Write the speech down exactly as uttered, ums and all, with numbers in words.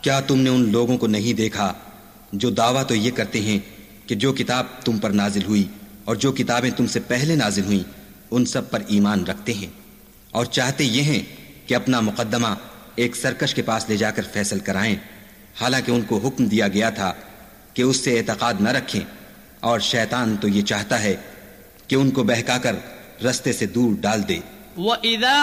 क्या तुमने उन लोगों को नहीं देखा जो दावा तो ये करते हैं कि जो किताब तुम पर नाजिल हुई और जो किताबें तुमसे पहले नाजिल हुई उन सब पर ईमान रखते हैं और चाहते ये हैं कि अपना मुकद्दमा एक सरकश के पास ले जाकर फैसल कराएं, हालांकि उनको हुक्म दिया गया था कि उससे एतकाद न रखें, और शैतान तो ये चाहता है कि उनको बहकाकर रस्ते से दूर डाल दे।